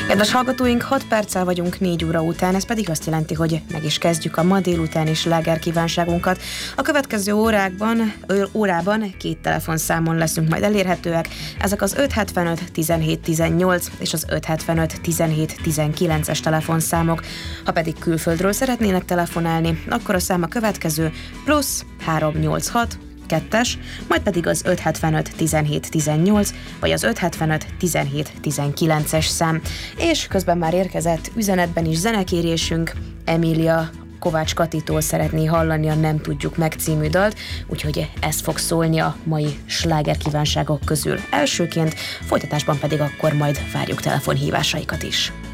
Kedves hallgatóink, 6 perccel vagyunk 4 óra után, ez pedig azt jelenti, hogy meg is kezdjük a ma délutáni sláger kívánságunkat. A következő órában 2 telefonszámon leszünk majd elérhetőek, ezek az 575 17 18 és az 575 17 19-es telefonszámok. Ha pedig külföldről szeretnének telefonálni, akkor a szám a következő, plusz 386 2-es, majd pedig az 575 17 18 vagy az 575 17 19-es szám. És közben már érkezett üzenetben is zenekérésünk. Emília Kovács Katitól szeretné hallani a Nem tudjuk meg című dalt, úgyhogy ez fog szólni a mai sláger kívánságok közül elsőként, folytatásban pedig akkor majd várjuk telefonhívásaikat is.